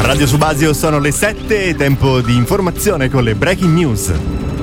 A Radio Subasio sono le 7, tempo di informazione con le breaking news.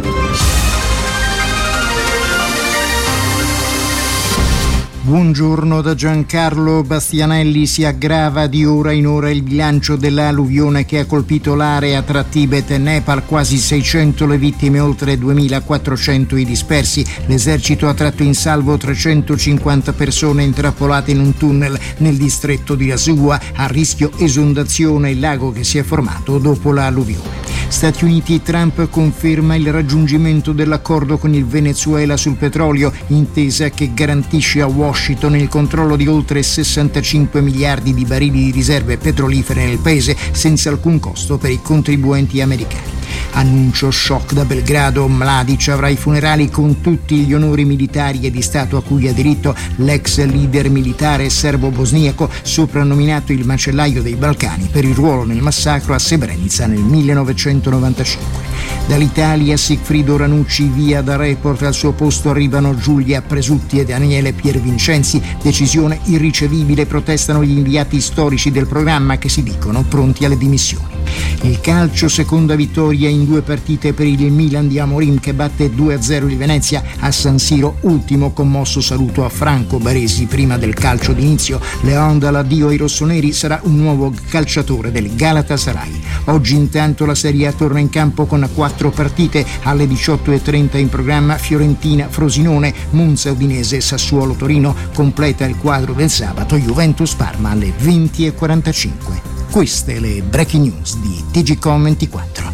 Buongiorno da Giancarlo Bastianelli. Si aggrava di ora in ora il bilancio dell'alluvione che ha colpito l'area tra Tibet e Nepal, quasi 600 le vittime, oltre 2.400 i dispersi. L'esercito ha tratto in salvo 350 persone intrappolate in un tunnel nel distretto di Rasua, a rischio esondazione il lago che si è formato dopo l'alluvione. Stati Uniti, Trump conferma il raggiungimento dell'accordo con il Venezuela sul petrolio, intesa che garantisce a Washington il controllo di oltre 65 miliardi di barili di riserve petrolifere nel paese, senza alcun costo per i contribuenti americani. Annuncio shock da Belgrado. Mladic avrà i funerali con tutti gli onori militari e di Stato a cui ha diritto. L'ex leader militare serbo-bosniaco, soprannominato il macellaio dei Balcani per il ruolo nel massacro a Srebrenica nel 1995. Dall'Italia Sigfrido Ranucci via da Report, al suo posto arrivano Giulia Presutti e Daniele Piervincenzi. Decisione irricevibile, protestano gli inviati storici del programma che si dicono pronti alle dimissioni. Il calcio, seconda vittoria in 2 partite per il Milan di Amorim che batte 2-0 il Venezia a San Siro. Ultimo commosso saluto a Franco Baresi prima del calcio d'inizio. Leon dall'addio ai rossoneri, sarà un nuovo calciatore del Galatasaray. Oggi intanto la Serie A torna in campo con 4 partite. Alle 18:30 in programma Fiorentina Frosinone, Monza Udinese, Sassuolo Torino. Completa il quadro del sabato Juventus Parma alle 20:45. Queste le breaking news di TGcom 24.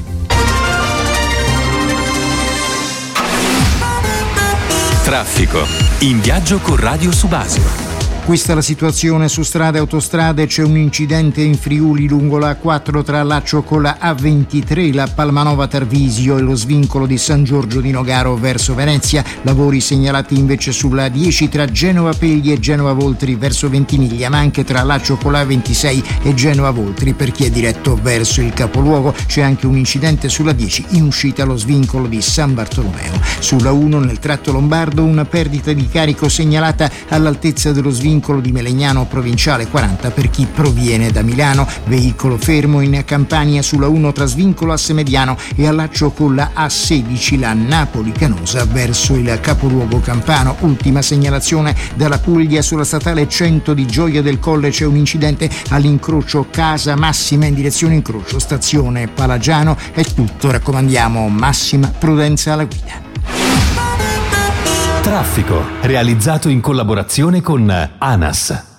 Traffico. In viaggio con Radio Subasio. Questa è la situazione su strade e autostrade. C'è un incidente in Friuli lungo la A4 tra Laccio con la A23, la Palmanova Tarvisio e lo svincolo di San Giorgio di Nogaro verso Venezia. Lavori segnalati invece sulla A10 tra Genova Pegli e Genova Voltri verso Ventimiglia, ma anche tra Laccio con la A26 e Genova Voltri per chi è diretto verso il capoluogo. C'è anche un incidente sulla 10 in uscita allo svincolo di San Bartolomeo. Sulla 1 nel tratto lombardo una perdita di carico segnalata all'altezza dello svincolo di Melegnano provinciale 40 per chi proviene da Milano. Veicolo fermo in Campania sulla 1 tra svincolo a Semediano e allaccio con la A16 la Napoli Canosa verso il capoluogo campano. Ultima segnalazione dalla Puglia sulla statale 100 di Gioia del Colle. C'è un incidente all'incrocio Casa Massima in direzione incrocio stazione Palagiano. È tutto, raccomandiamo massima prudenza alla guida. Traffico, realizzato in collaborazione con ANAS.